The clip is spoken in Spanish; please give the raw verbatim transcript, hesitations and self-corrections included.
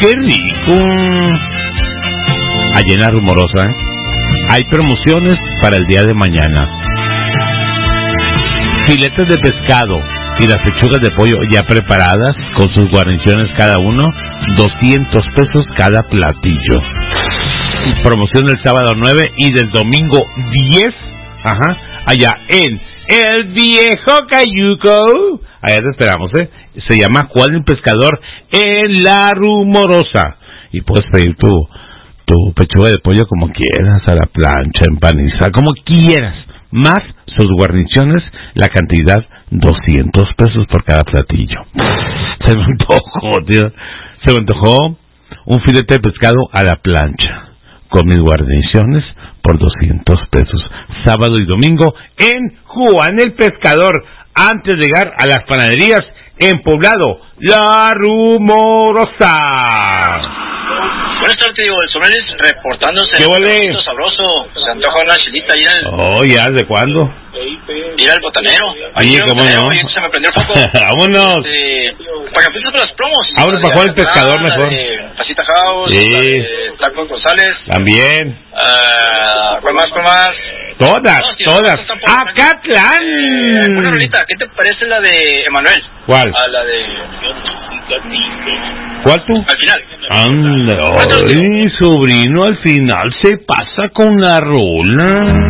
qué rico! Allá en La Rumorosa, ¿eh? Hay promociones para el día de mañana. Filetes de pescado y las pechugas de pollo ya preparadas con sus guarniciones cada uno, doscientos pesos cada platillo. Promoción del sábado nueve y del domingo diez, ajá, allá en El Viejo Cayuco. Allá te esperamos, ¿eh? Se llama Juan el Pescador en La Rumorosa. Y puedes pedir tu, tu pechuga de pollo como quieras, a la plancha, empanizada, como quieras. Más sus guarniciones, la cantidad, doscientos pesos por cada platillo. Se me antojó, tío. Se me antojó un filete de pescado a la plancha, con mis guarniciones, por doscientos pesos. Sábado y domingo en Juan el Pescador, antes de llegar a las panaderías en Poblado, La Rumorosa. Buenas tardes, digo, el Somelis reportándose. ¿Qué huele? Sabroso, se antoja una chelita ir al... Oh, ¿ya? ¿De cuándo? Ir al botanero. Allí, ¿cómo no? Se me prendió el foco. Vámonos. Este, para que empieces con las promos. Vámonos para Juan el Pescador mejor. Pasita House, sí. Tacos González. También. Uh, ¿Cuál más, cuál más? Todas, no, si todas. No, ¡Acatlán! Eh, una rolita, ¿qué te parece la de Emanuel? ¿Cuál? A la de... ¿Cuál tú? Al final. Anda, ay, sobrino, al final se pasa con la rola.